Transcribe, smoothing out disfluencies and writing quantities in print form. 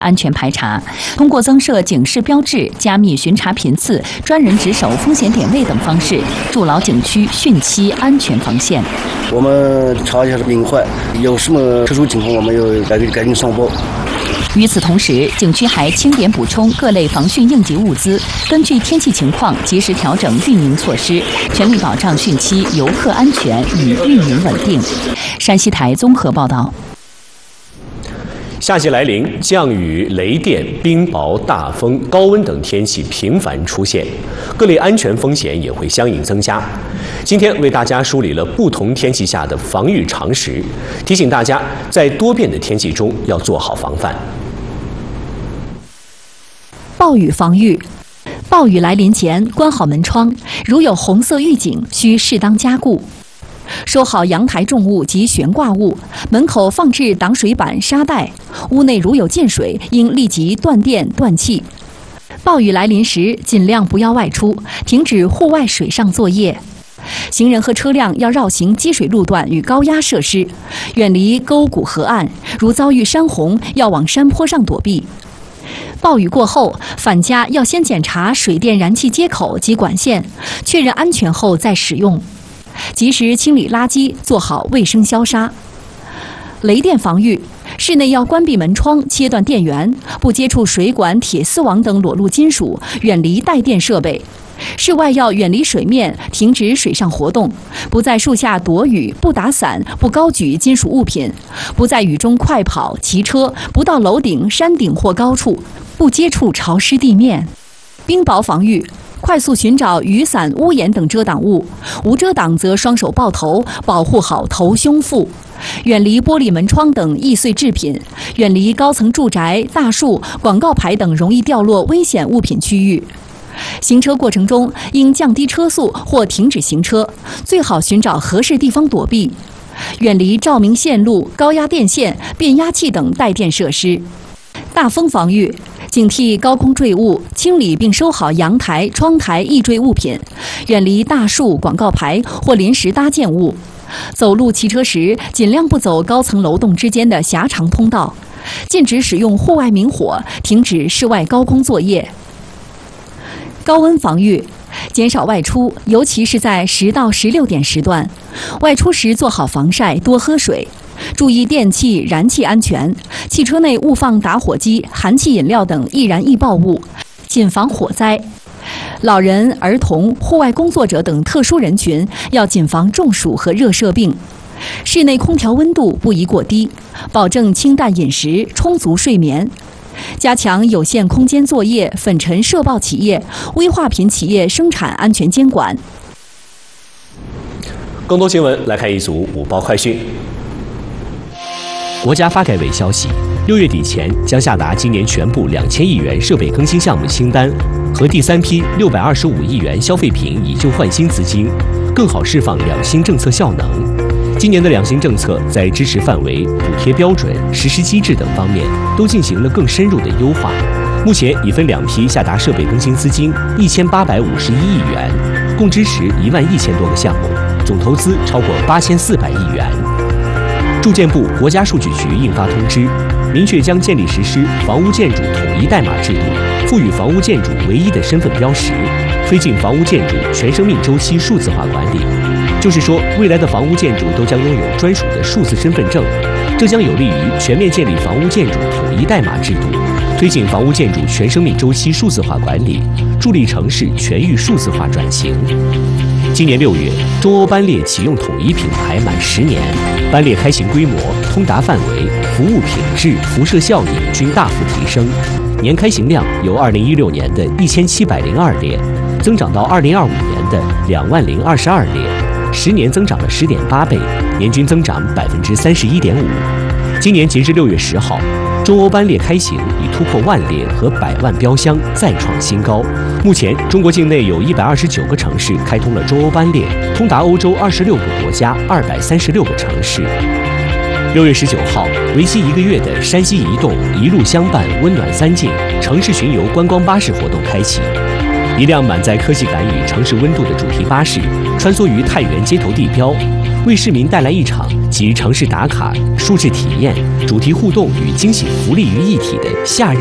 安全排查，通过增设警示标志、加密巡查频次、专人值守风险点位等方式，筑牢景区汛期安全防线。 我们查一下隐患，有什么特殊情况，我们又赶紧上报。 与此同时，景区还清点补充各类防汛应急物资，根据天气情况及时调整运营措施，全力保障汛期游客安全与运营稳定。山西台综合报道。 夏季来临，降雨、雷电、冰雹、大风、高温等天气频繁出现，各类安全风险也会相应增加。今天为大家梳理了不同天气下的防御常识，提醒大家在多变的天气中要做好防范。 暴雨防御。暴雨来临前，关好门窗，如有红色预警，需适当加固。收好阳台重物及悬挂物，门口放置挡水板、沙袋。屋内如有见水，应立即断电断气。暴雨来临时，尽量不要外出，停止户外水上作业。行人和车辆要绕行积水路段与高压设施，远离沟谷河岸。如遭遇山洪，要往山坡上躲避。暴雨过后，返家要先检查水电燃气接口及管线，确认安全后再使用。及时清理垃圾，做好卫生消杀。雷电防御，室内要关闭门窗，切断电源，不接触水管、铁丝网等裸露金属，远离带电设备。室外要远离水面，停止水上活动，不在树下躲雨，不打伞，不高举金属物品，不在雨中快跑、骑车，不到楼顶、山顶或高处，不接触潮湿地面。冰雹防御，快速寻找雨伞、屋檐等遮挡物，无遮挡则双手抱头，保护好头胸腹。远离玻璃门窗等易碎制品，远离高层住宅、大树、广告牌等容易掉落危险物品区域。行车过程中应降低车速或停止行车，最好寻找合适地方躲避。远离照明线路、高压电线、变压器等带电设施。大风防御，警惕高空坠物，清理并收好阳台、窗台易坠物品，远离大树、广告牌或临时搭建物。走路、骑车时，尽量不走高层楼栋之间的狭长通道，禁止使用户外明火，停止室外高空作业。高温防御，减少外出，尤其是在10到16点时段。外出时做好防晒，多喝水。注意电器、燃气安全，汽车内勿放打火机、含气饮料等易燃易爆物，谨防火灾。老人、儿童、户外工作者等特殊人群要谨防中暑和热射病。室内空调温度不宜过低，保证清淡饮食、充足睡眠。加强有限空间作业、粉尘社爆企业、危化品企业生产安全监管。 更多新闻来看一组午报快讯。国家发改委消息，6月底前将下达今年全部2000亿元设备更新项目清单和第3批625亿元消费品以旧换新资金，更好释放两新政策效能。今年的两新政策在支持范围、补贴标准、实施机制等方面都进行了更深入的优化。目前已分2批下达设备更新资金1851亿元，共支持11000多个项目，总投资超过8400亿元。住建部、国家数据局印发通知，明确将建立实施房屋建筑统一代码制度，赋予房屋建筑唯一的身份标识，推进房屋建筑全生命周期数字化管理。就是说，未来的房屋建筑都将拥有专属的数字身份证，这将有利于全面建立房屋建筑统一代码制度，推进房屋建筑全生命周期数字化管理，助力城市全域数字化转型。今年6月，中欧班列启用统一品牌满10年，班列开行规模、通达范围、服务品质、辐射效应均大幅提升，年开行量由2016年的1702列增长到2025年的20022列，10年增长了10.8倍，年均增长31.5%。今年截至6月10号，中欧班列开行已突破10000列和100万标箱，再创新高。目前，中国境内有129个城市开通了中欧班列，通达欧洲26个国家236个城市。6月19号，为期1个月的山西移动一路相伴温暖3境城市巡游观光巴士活动开启。一辆满载科技感与城市温度的主题巴士穿梭于太原街头地标，为市民带来一场集城市打卡、数字体验、主题互动与惊喜福利于一体的夏日